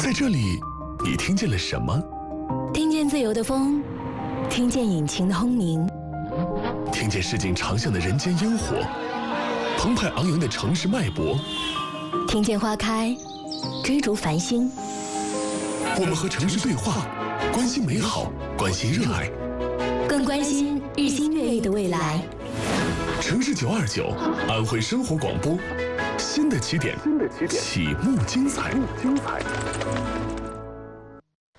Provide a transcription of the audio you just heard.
在这里，你听见了什么？ 听见自由的风，听见引擎的轰鸣， 听见市井长巷的人间烟火，澎湃昂扬的城市脉搏， 听见花开，追逐繁星。 我们和城市对话，关心美好，关心热爱， 更关心日新月异的未来。 城市929，安徽生活广播，新的起点，启幕精彩。